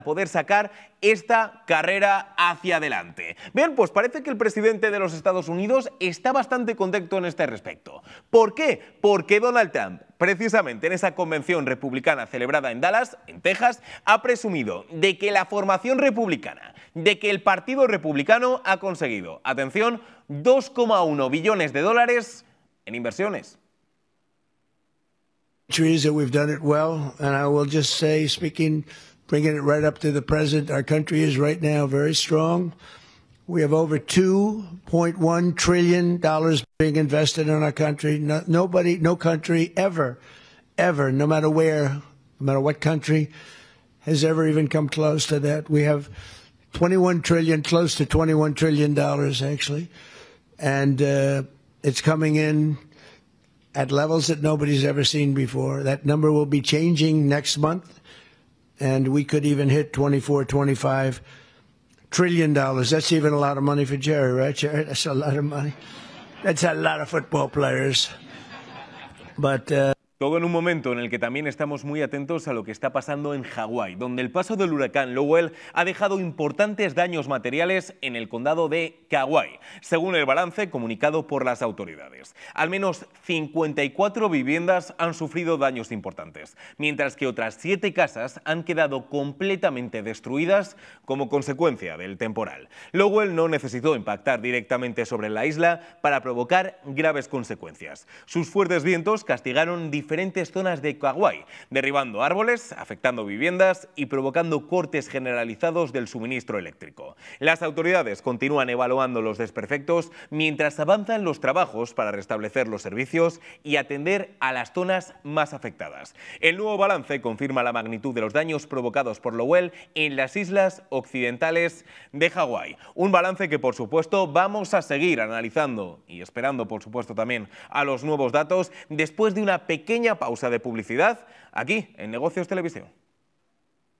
poder sacar esta carrera hacia adelante. Bien, pues parece que el presidente de los Estados Unidos está bastante contento en este respecto. ¿Por qué? Porque Donald Trump, precisamente en esa convención republicana celebrada en Dallas, en Texas, ha presumido de que la formación republicana, de que el Partido Republicano ha conseguido, atención, 2,1 billones de dólares en inversiones. That we've done it well, and I will just say, bringing it right up to the present, our country is right now very strong. We have over $2.1 trillion being invested in our country. No country ever, no matter where, no matter what country, has ever even come close to that. We have 21 trillion, close to $21 trillion actually, and it's coming in at levels that nobody's ever seen before. That number will be changing next month, and we could even hit 24, 25 trillion dollars. That's even a lot of money for Jerry, right, Jerry? That's a lot of money. That's a lot of football players. But todo en un momento en el que también estamos muy atentos a lo que está pasando en Hawái, donde el paso del huracán Lowell ha dejado importantes daños materiales en el condado de Kauai, según el balance comunicado por las autoridades. Al menos 54 viviendas han sufrido daños importantes, mientras que otras 7 casas han quedado completamente destruidas como consecuencia del temporal. Lowell no necesitó impactar directamente sobre la isla para provocar graves consecuencias. Sus fuertes vientos castigaron diferentes zonas de Kauai, derribando árboles, afectando viviendas y provocando cortes generalizados del suministro eléctrico. Las autoridades continúan evaluando los desperfectos mientras avanzan los trabajos para restablecer los servicios y atender a las zonas más afectadas. El nuevo balance confirma la magnitud de los daños provocados por Lowell en las islas occidentales de Hawái. Un balance que, por supuesto, vamos a seguir analizando y esperando, por supuesto, también a los nuevos datos después de una pequeña pausa de publicidad aquí en Negocios Televisión.